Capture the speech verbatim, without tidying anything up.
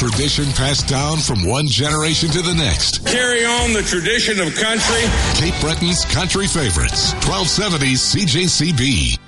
tradition passed down from one generation to the next. Carry on the tradition of country. Cape Breton's Country Favorites, twelve seventy C J C B.